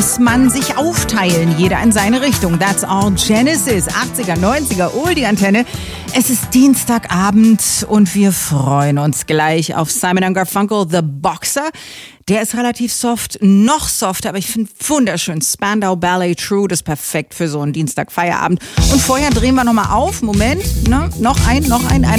muss man sich aufteilen, jeder in seine Richtung. That's all Genesis, 80er, 90er, Oldie-Antenne. Es ist Dienstagabend und wir freuen uns gleich auf Simon & Garfunkel, The Boxer. Der ist relativ soft, noch softer, aber ich finde wunderschön. Spandau Ballet True, das ist perfekt für so einen Dienstag-Feierabend. Und vorher drehen wir nochmal auf. Moment, ne? Noch ein, einer